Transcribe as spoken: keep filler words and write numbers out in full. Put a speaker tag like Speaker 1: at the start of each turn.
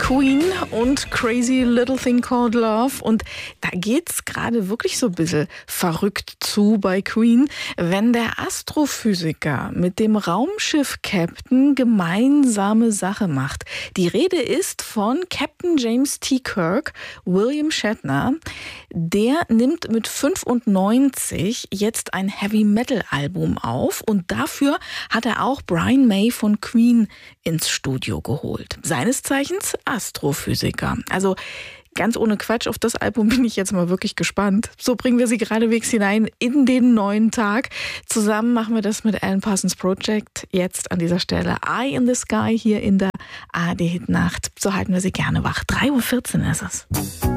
Speaker 1: Queen und Crazy Little Thing Called Love. Und da geht's gerade wirklich so ein bisschen verrückt zu bei Queen, wenn der Astrophysiker mit dem Raumschiff-Captain gemeinsame Sache macht. Die Rede ist von Captain James T. Kirk, William Shatner. Der nimmt mit fünfundneunzig jetzt ein Heavy-Metal-Album auf und dafür hat er auch Brian May von Queen ins Studio geholt. Seines Zeichens Astrophysiker. Also ganz ohne Quatsch, auf das Album bin ich jetzt mal wirklich gespannt. So bringen wir sie geradewegs hinein in den neuen Tag. Zusammen machen wir das mit Alan Parsons Project. Jetzt an dieser Stelle Eye in the Sky hier in der A R D Hit Nacht. So halten wir sie gerne wach. drei Uhr vierzehn ist es.